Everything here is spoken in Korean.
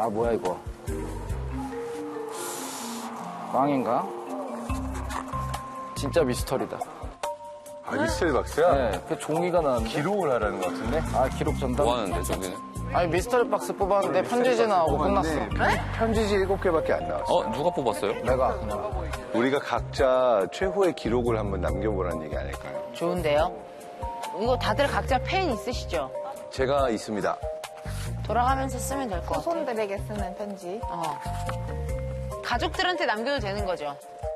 아, 뭐야, 이거. 빵인가? 진짜 미스터리다. 아, 미스터리 박스야? 네, 그 종이가 나왔는데. 기록을 하라는 것 같은데? 아, 기록 전담? 뭐 하는데, 저기는? 아니, 미스터리 박스 뽑았는데 편지지 나오고 끝났어. 편지지 7개밖에 안 나왔어. 누가 뽑았어요? 내가. 우리가 각자 최후의 기록을 한번 남겨보라는 얘기 아닐까요? 좋은데요? 이거 다들 각자 펜 있으시죠? 제가 있습니다. 돌아가면서 쓰면 될 것 같아요. 후손들에게 쓰는 편지. 가족들한테 남겨도 되는 거죠?